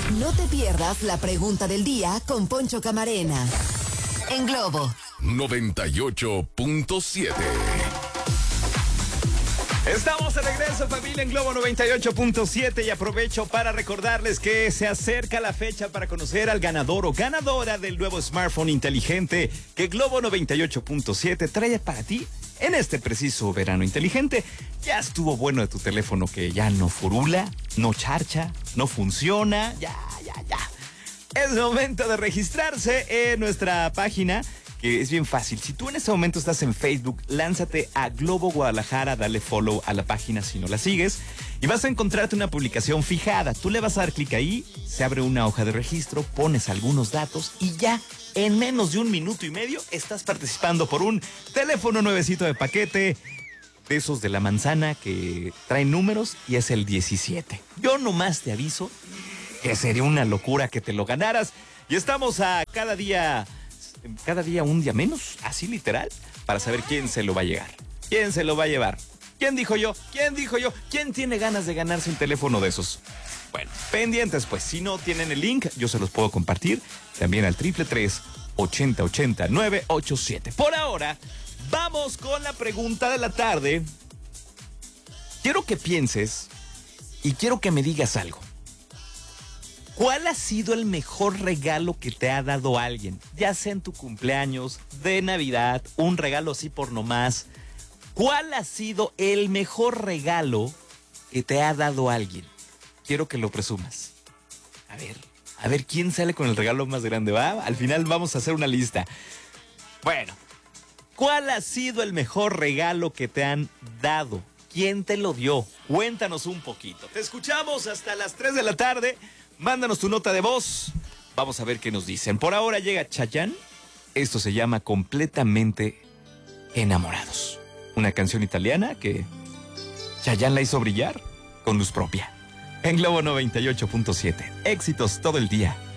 No te pierdas la pregunta del día con Poncho Camarena. En Globo 98.7. Estamos de regreso, familia, en Globo 98.7, y aprovecho para recordarles que se acerca la fecha para conocer al ganador o ganadora del nuevo smartphone inteligente que Globo 98.7 trae para ti en este preciso verano inteligente. Ya estuvo bueno de tu teléfono que ya no furula, no charcha, no funciona, ya. Es momento de registrarse en nuestra página, que es bien fácil. Si tú en este momento estás en Facebook, lánzate a Globo Guadalajara, dale follow a la página si no la sigues, y vas a encontrarte una publicación fijada. Tú le vas a dar clic ahí, se abre una hoja de registro, pones algunos datos y ya en menos de 1 minuto y medio estás participando por un teléfono nuevecito de paquete, de esos de la manzana que traen números, y es el 17. Yo nomás te aviso que sería una locura que te lo ganaras. Y estamos a cada día un día menos, así literal, para saber quién se lo va a llegar. ¿Quién se lo va a llevar? ¿Quién dijo yo? ¿Quién tiene ganas de ganarse un teléfono de esos? Bueno, pendientes pues. Si no tienen el link, yo se los puedo compartir también al 333-8080-987. Por ahora, vamos con la pregunta de la tarde. Quiero que pienses y quiero que me digas algo. ¿Cuál ha sido el mejor regalo que te ha dado alguien? Ya sea en tu cumpleaños, de Navidad, un regalo así por nomás. ¿Cuál ha sido el mejor regalo que te ha dado alguien? Quiero que lo presumas. A ver quién sale con el regalo más grande, ¿va? Al final vamos a hacer una lista. Bueno, ¿cuál ha sido el mejor regalo que te han dado? ¿Quién te lo dio? Cuéntanos un poquito. Te escuchamos hasta las 3 de la tarde. Mándanos tu nota de voz. Vamos a ver qué nos dicen. Por ahora llega Chayanne. Esto se llama Completamente Enamorados. Una canción italiana que Chayanne la hizo brillar con luz propia. En Globo 98.7. Éxitos todo el día.